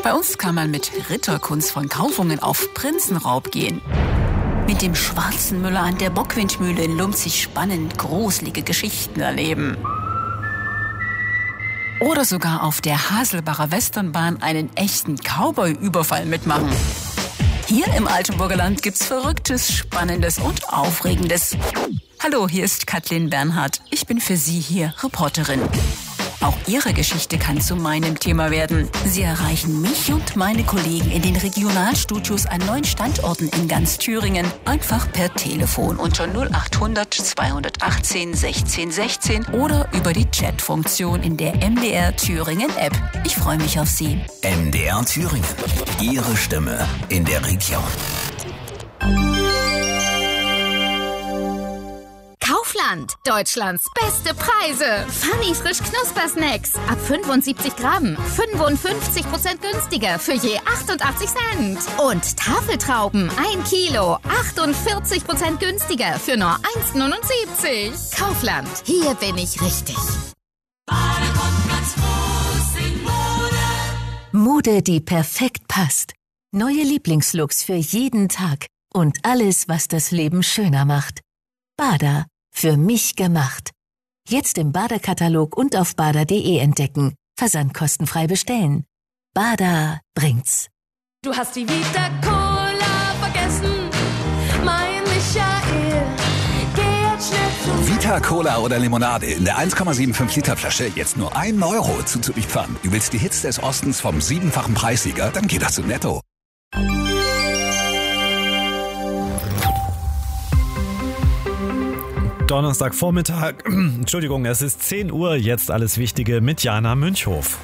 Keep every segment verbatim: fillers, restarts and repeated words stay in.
Bei uns kann man mit Ritterkunst von Kaufungen auf Prinzenraub gehen. Mit dem schwarzen Müller an der Bockwindmühle in Lumpzig spannend gruselige Geschichten erleben. Oder sogar auf der Haselbacher Westernbahn einen echten Cowboy-Überfall mitmachen. Hier im Altenburger Land gibt's Verrücktes, Spannendes und Aufregendes. Hallo, hier ist Kathleen Bernhardt. Ich bin für Sie hier Reporterin. Auch Ihre Geschichte kann zu meinem Thema werden. Sie erreichen mich und meine Kollegen in den Regionalstudios an neun Standorten in ganz Thüringen einfach per Telefon unter null acht hundert zweihundertachtzehn sechzehn sechzehn oder über die Chatfunktion in der M D R Thüringen App. Ich freue mich auf Sie. M D R Thüringen. Ihre Stimme in der Region. Kaufland, Deutschlands beste Preise. Funny frisch Knuspersnacks ab fünfundsiebzig Gramm, fünfundfünfzig Prozent günstiger für je achtundachtzig Cent. Und Tafeltrauben ein Kilo, achtundvierzig Prozent günstiger für nur eins neunundsiebzig. Kaufland, hier bin ich richtig. Mode, die perfekt passt. Neue Lieblingslooks für jeden Tag und alles, was das Leben schöner macht. Bada. Für mich gemacht. Jetzt im Bada-Katalog und auf bada punkt de entdecken. Versandkostenfrei bestellen. Bada bringt's. Du hast die Vita Cola vergessen, mein Michael. Geh jetzt schnell zu Vita Cola oder Limonade in der eins Komma fünfundsiebzig Liter Flasche jetzt nur ein Euro zuzüglich Pfand. Du willst die Hits des Ostens vom siebenfachen Preissieger? Dann geht das zu Netto. Donnerstagvormittag, Entschuldigung, es ist zehn Uhr, jetzt alles Wichtige mit Jana Münchhof.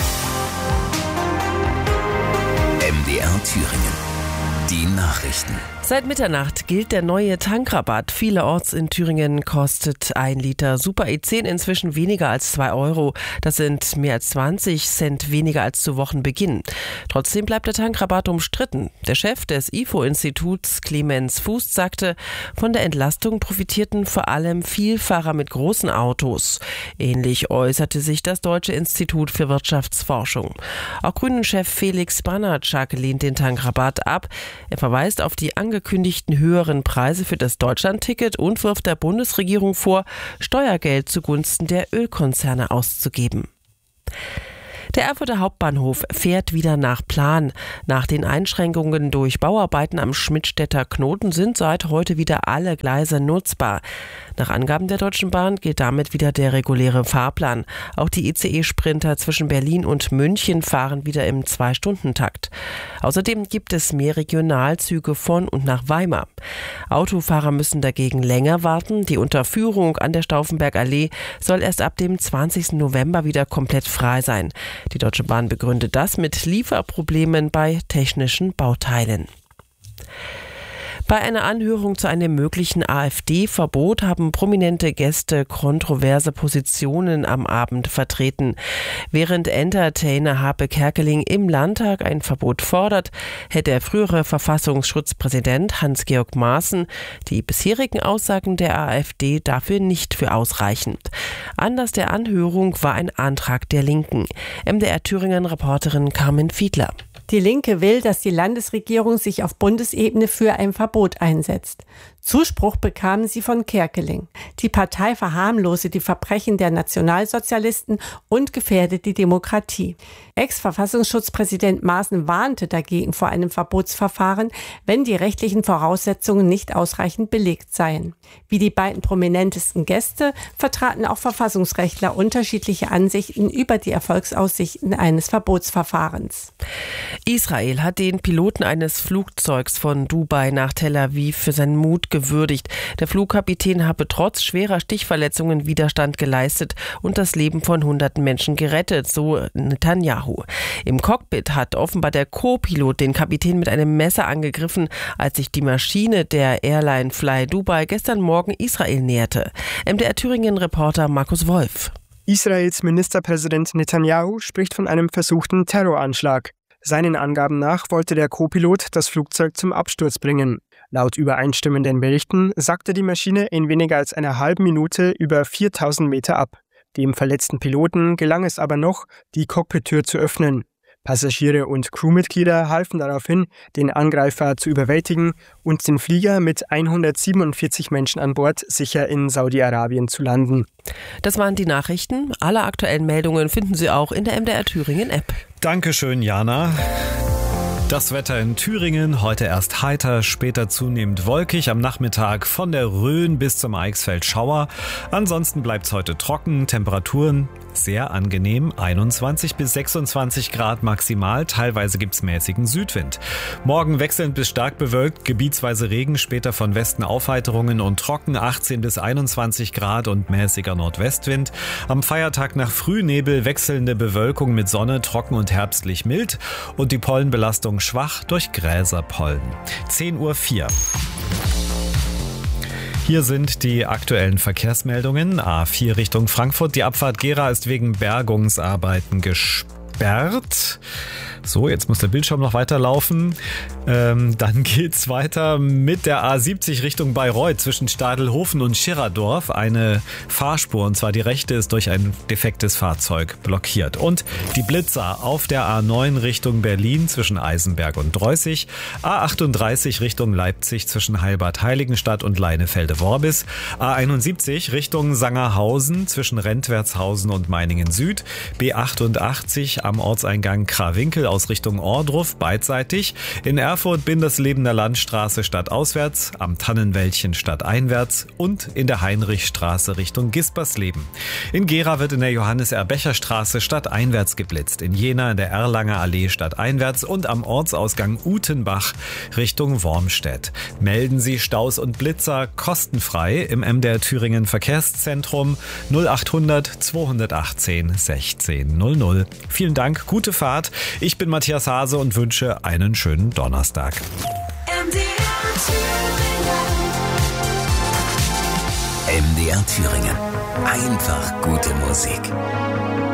M D R Thüringen. Die Nachrichten. Seit Mitternacht gilt der neue Tankrabatt. Vielerorts in Thüringen kostet ein Liter Super E zehn inzwischen weniger als zwei Euro. Das sind mehr als zwanzig Cent weniger als zu Wochenbeginn. Trotzdem bleibt der Tankrabatt umstritten. Der Chef des I F O-Instituts, Clemens Fuß, sagte, von der Entlastung profitierten vor allem Vielfahrer mit großen Autos. Ähnlich äußerte sich das Deutsche Institut für Wirtschaftsforschung. Auch Grünen-Chef Felix Banatschak lehnt den Tankrabatt ab. Er verweist auf die angekündigten höheren Preise für das Deutschlandticket und wirft der Bundesregierung vor, Steuergeld zugunsten der Ölkonzerne auszugeben. Der Erfurter Hauptbahnhof fährt wieder nach Plan. Nach den Einschränkungen durch Bauarbeiten am Schmidtstädter Knoten sind seit heute wieder alle Gleise nutzbar. Nach Angaben der Deutschen Bahn gilt damit wieder der reguläre Fahrplan. Auch die I C E-Sprinter zwischen Berlin und München fahren wieder im Zwei-Stunden-Takt. Außerdem gibt es mehr Regionalzüge von und nach Weimar. Autofahrer müssen dagegen länger warten. Die Unterführung an der Stauffenbergallee soll erst ab dem zwanzigsten November wieder komplett frei sein. Die Deutsche Bahn begründet das mit Lieferproblemen bei technischen Bauteilen. Bei einer Anhörung zu einem möglichen AfD-Verbot haben prominente Gäste kontroverse Positionen am Abend vertreten. Während Entertainer Harpe Kerkeling im Landtag ein Verbot fordert, hält der frühere Verfassungsschutzpräsident Hans-Georg Maaßen die bisherigen Aussagen der AfD dafür nicht für ausreichend. Anlass der Anhörung war ein Antrag der Linken. M D R Thüringen-Reporterin Carmen Fiedler. Die Linke will, dass die Landesregierung sich auf Bundesebene für ein Verbot einsetzt. Zuspruch bekamen sie von Kerkeling. Die Partei verharmlose die Verbrechen der Nationalsozialisten und gefährde die Demokratie. Ex-Verfassungsschutzpräsident Maaßen warnte dagegen vor einem Verbotsverfahren, wenn die rechtlichen Voraussetzungen nicht ausreichend belegt seien. Wie die beiden prominentesten Gäste vertraten auch Verfassungsrechtler unterschiedliche Ansichten über die Erfolgsaussichten eines Verbotsverfahrens. Israel hat den Piloten eines Flugzeugs von Dubai nach Tel Aviv für seinen Mut gewürdigt. Der Flugkapitän habe trotz schwerer Stichverletzungen Widerstand geleistet und das Leben von hunderten Menschen gerettet, so Netanyahu. Im Cockpit hat offenbar der Co-Pilot den Kapitän mit einem Messer angegriffen, als sich die Maschine der Airline Fly Dubai gestern Morgen Israel näherte. M D R Thüringen-Reporter Markus Wolf. Israels Ministerpräsident Netanyahu spricht von einem versuchten Terroranschlag. Seinen Angaben nach wollte der Co-Pilot das Flugzeug zum Absturz bringen. Laut übereinstimmenden Berichten sackte die Maschine in weniger als einer halben Minute über viertausend Meter ab. Dem verletzten Piloten gelang es aber noch, die Cockpittür zu öffnen. Passagiere und Crewmitglieder halfen daraufhin, den Angreifer zu überwältigen und den Flieger mit hundertsiebenundvierzig Menschen an Bord sicher in Saudi-Arabien zu landen. Das waren die Nachrichten. Alle aktuellen Meldungen finden Sie auch in der M D R Thüringen App. Dankeschön, Jana. Das Wetter in Thüringen, heute erst heiter, später zunehmend wolkig, am Nachmittag von der Rhön bis zum Eichsfeld Schauer. Ansonsten bleibt es heute trocken, Temperaturen sehr angenehm, einundzwanzig bis sechsundzwanzig Grad maximal, teilweise gibt's mäßigen Südwind. Morgen wechselnd bis stark bewölkt, gebietsweise Regen, später von Westen Aufheiterungen und trocken, achtzehn bis einundzwanzig Grad und mäßiger Nordwestwind. Am Feiertag nach Frühnebel wechselnde Bewölkung mit Sonne, trocken und herbstlich mild und die Pollenbelastung schwach durch Gräserpollen. zehn Uhr vier. Hier sind die aktuellen Verkehrsmeldungen. A vier Richtung Frankfurt. Die Abfahrt Gera ist wegen Bergungsarbeiten gesperrt. So, jetzt muss der Bildschirm noch weiterlaufen. Ähm, dann geht's weiter mit der A siebzig Richtung Bayreuth zwischen Stadelhofen und Schirradorf. Eine Fahrspur, und zwar die rechte, ist durch ein defektes Fahrzeug blockiert. Und die Blitzer auf der A neun Richtung Berlin zwischen Eisenberg und Dreußig. A achtunddreißig Richtung Leipzig zwischen Heilbad-Heiligenstadt und Leinefelde-Worbis. A einundsiebzig Richtung Sangerhausen zwischen Rentwertshausen und Meiningen Süd. B achtundachtzig am Ortseingang Krawinkel aus Richtung Ohrdruf, beidseitig. In Erfurt Binderslebener Landstraße stadtauswärts, am Tannenwäldchen stadteinwärts und in der Heinrichstraße Richtung Gispersleben. In Gera wird in der Johannes-R-Becher-Straße stadteinwärts geblitzt. In Jena in der Erlanger Allee stadteinwärts und am Ortsausgang Utenbach Richtung Wormstedt. Melden Sie Staus und Blitzer kostenfrei im M D R Thüringen Verkehrszentrum null achthundert zweihundertachtzehn sechzehn null null. Vielen Dank, gute Fahrt. Ich bin Matthias Hase und wünsche einen schönen Donnerstag. M D R Thüringen. Einfach gute Musik.